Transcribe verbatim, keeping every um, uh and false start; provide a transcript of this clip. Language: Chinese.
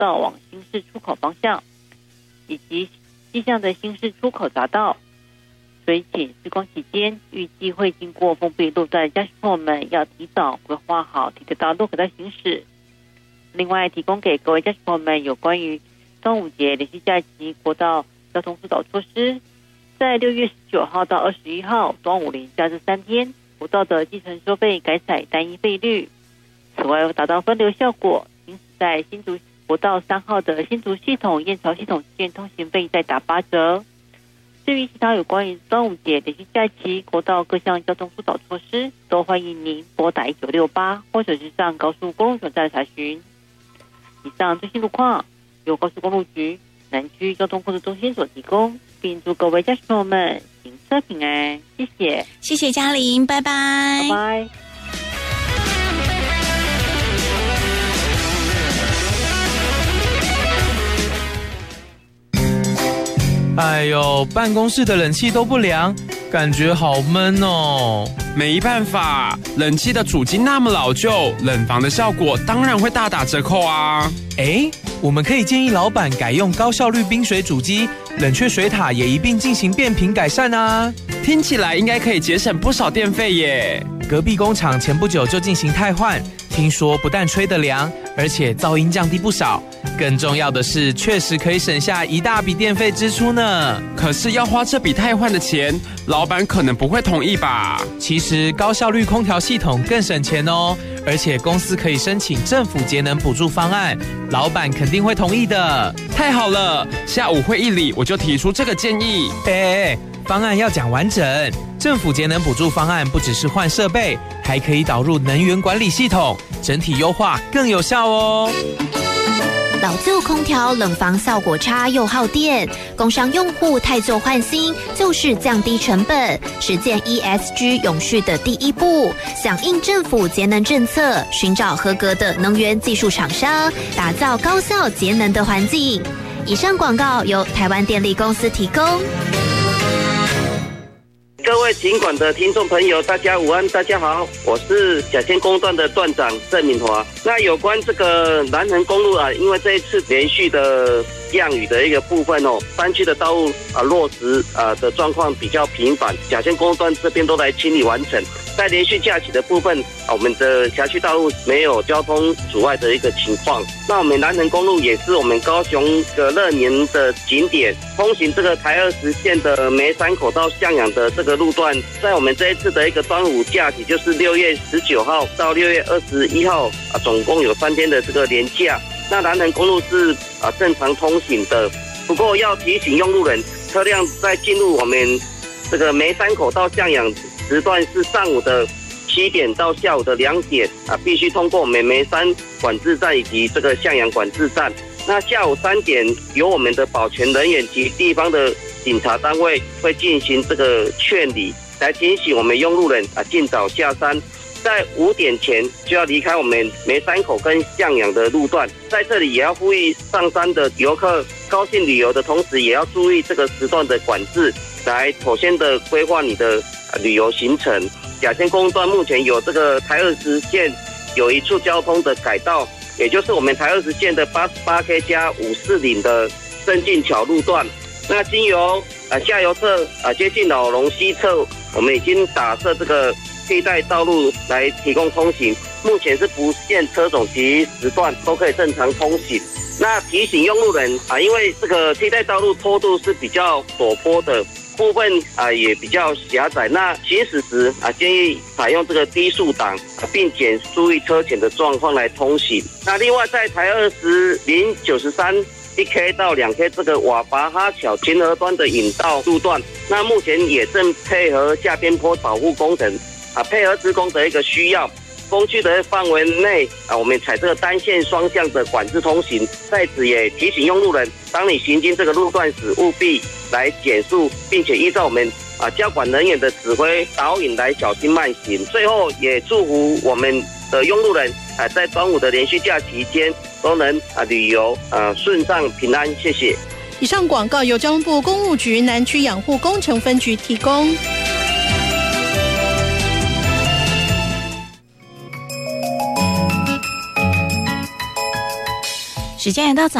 道往新市出口方向，以及西向的新市出口匝道。所以且施工期间预计会经过封闭路段，驾驶朋友们要提早规划好提得到路口的行驶。另外提供给各位驾驶朋友们有关于端午节连续假期国道交通疏导措施。在六月十九号到二十一号端午连假这三天，国道的计程收费改采单一费率。此外为达到分流效果，行驶在新竹国道三号的新竹系统、燕巢系统之间通行费再打八折。至于其他有关于端午节连续假期国道各项交通疏导措施，都欢迎您拨打一九六八或者是上高速公路总站查询。以上最新路况由高速公路局南区交通控制中心所提供，并祝各位驾驶朋友们行车平安。谢谢， 谢谢嘉玲，拜拜， 拜拜。 哎呦，办公室的冷气都不凉，感觉好闷哦。 没办法，冷气的主机那么老旧，冷房的效果当然会大打折扣啊。 哎，我们可以建议老板改用高效率冰水主机，冷却水塔也一并进行变频改善啊。 听起来应该可以节省不少电费耶。 隔壁工厂前不久就进行汰换，听说不但吹得凉，而且噪音降低不少。更重要的是，确实可以省下一大笔电费支出呢。 可是要花这笔汰换的钱，老板可能不会同意吧？ 其实高效率空调系统更省钱哦，而且公司可以申请政府节能补助方案，老板肯定会同意的。 太好了，下午会议里我就提出这个建议。 哎，方案要讲完整。政府节能补助方案不只是换设备，还可以导入能源管理系统，整体优化更有效哦。 老旧空调冷房效果差又耗电，工商用户汰旧换新就是降低成本、实践 E S G 永续的第一步。响应政府节能政策，寻找合格的能源技术厂商，打造高效节能的环境。以上广告由台湾电力公司提供。 各位警管的听众朋友，大家午安，大家好，我是甲仙公段的段长郑敏华。那有关这个南横公路啊，因为这一次连续的降雨的一个部分哦，山区的道路啊落石啊的状况比较频繁，甲仙公路段这边都来清理完成。在连续假期的部分啊，我们的辖区道路没有交通阻碍的一个情况。那我们南横公路也是我们高雄的热门的景点，通行这个台二十线的梅山口到向阳的这个路段，在我们这一次的一个端午假期，就是六月十九号到六月二十一号啊，总共有三天的这个连假。那南横公路是啊正常通行的，不过要提醒用路人，车辆在进入我们这个梅山口到向阳时段是上午的七点到下午的两点啊，必须通过我们梅山管制站以及这个向阳管制站。那下午三点，由我们的保全人员及地方的警察单位会进行这个劝离，来提醒我们用路人啊尽早下山。在五点前就要离开我们梅山口跟向阳的路段，在这里也要呼吁上山的游客高兴旅游的同时，也要注意这个时段的管制，来妥善的规划你的旅游行程。甲仙公路段目前有这个台二十线有一处交通的改道，也就是我们台二十线的八十八 K 加五四零的镇进桥路段。那经由啊下游侧啊接近老龙西侧，我们已经打设这个替代道路来提供通行，目前是不限车种及时段都可以正常通行。那提醒用路人啊，因为这个替代道路坡度是比较陡坡的，部分啊也比较狭窄，那行驶时啊建议采用这个低速档，啊、并且注意车前的状况来通行。那另外在台二十零九十三一 K 到两 K 这个瓦拔哈桥秦河端的引道路段，那目前也正配合下边坡保护工程啊，配合施工的一个需要，工区的范围内啊，我们采这个单线双向的管制通行。在此也提醒用路人，当你行经这个路段时，务必来减速，并且依照我们啊交管人员的指挥导引来小心慢行。最后也祝福我们的用路人啊，在端午的连续假期间都能啊旅游啊顺畅平安。谢谢。 以上广告由交通部公务局南区养护工程分局提供。 时间来到早